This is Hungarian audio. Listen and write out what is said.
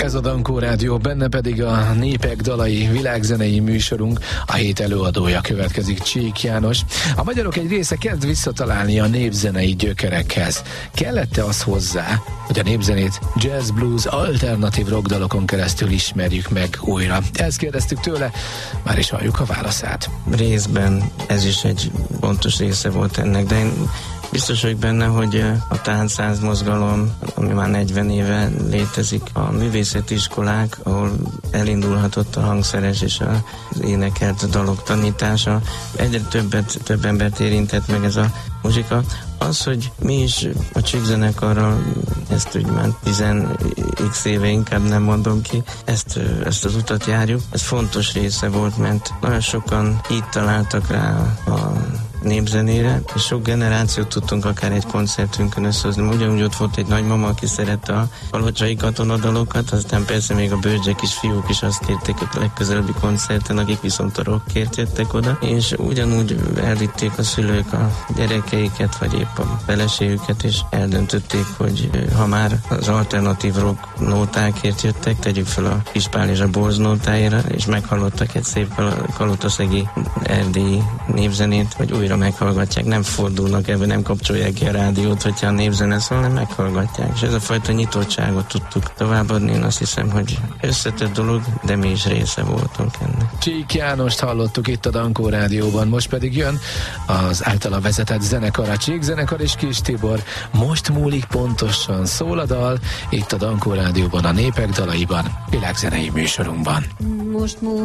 Ez a Dankó Rádió, benne pedig a Népek dalai világzenei műsorunk. A hét előadója következik, Csík János. A magyarok egy része kezd visszatalálni a népzenei gyökerekhez. Kellett-e az hozzá, hogy a népzenét jazz, blues, alternatív rockdalokon keresztül ismerjük meg újra? Ezt kérdeztük tőle, már is halljuk a válaszát. Részben ez is egy fontos része volt ennek, de én biztos vagyok benne, hogy a táncház mozgalom, ami már 40 éve létezik, a művészeti iskolák, ahol elindulhatott a hangszeres és az énekelt dalok tanítása, egyre több embert érintett meg ez a muzsika. Az, hogy mi is a Csík zenekarral, ezt úgy már 10x éve, inkább nem mondom ki, ezt az utat járjuk, ez fontos része volt, mert nagyon sokan így találtak rá a népzenére, és sok generációt tudtunk akár egy koncertünkön összehozni. Ugyanúgy ott volt egy nagymama, aki szerette a palocsai katonadalokat, aztán persze még a bölcsek is, fiúk is azt kérték a legközelebbi koncerten, akik viszont a rockért jöttek oda, és ugyanúgy elvitték a szülők a gyerekeiket, vagy épp a feleségüket, és eldöntötték, hogy ha már az alternatív rock nótákért jöttek, tegyük fel a Kispál és a Borz nótáira, és meghallottak egy szép kalotaszegi erdélyi népzenét, vagy újra meghallgatják, nem fordulnak ebbe, nem kapcsolják ki a rádiót, hogyha a népzene szól, hanem meghallgatják. És ez a fajta nyitottságot tudtuk továbbadni. Én azt hiszem, hogy összetett dolog, de mi is része voltunk ennek. Csík Jánost hallottuk itt a Dankó Rádióban, most pedig jön az általa vezetett zenekar, a Csík zenekar és Kis Tibor. Most múlik pontosan, szól a dal, itt a Dankó Rádióban, a Népek dalaiban, világzenei műsorunkban. Most